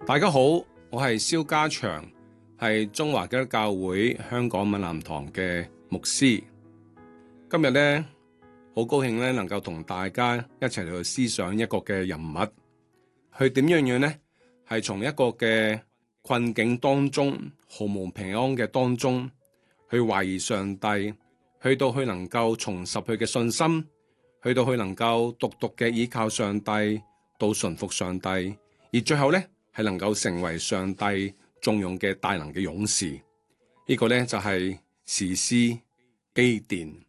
大家好，我係蕭家祥，係中華基督教會香港閩南堂嘅牧師。今日呢，好高興咧，能夠同大家一齊嚟去思想一個嘅人物，去點樣呢？係從一個嘅困境當中，毫無平安嘅當中，去懷疑上帝，去到去能夠重拾佢嘅信心，去到去能夠獨獨嘅依靠上帝，到順服上帝，而最後呢，係能夠成為上帝重用嘅大能嘅勇士。呢個呢，就係士師基甸。